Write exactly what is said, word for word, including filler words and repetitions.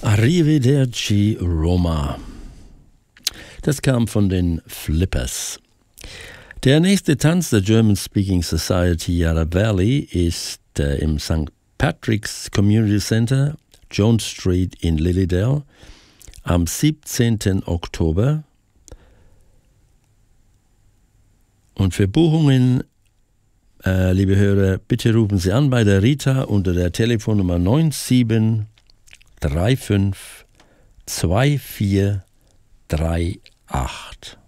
Arrivederci Roma. Das kam von den Flippers. Der nächste Tanz der German Speaking Society Yarra Valley ist äh, im Sankt Patrick's Community Center, Jones Street in Lilydale, am siebzehnten Oktober. Und für Buchungen, äh, liebe Hörer, bitte rufen Sie an bei der Rita unter der Telefonnummer neun sieben drei fünf zwei vier drei acht.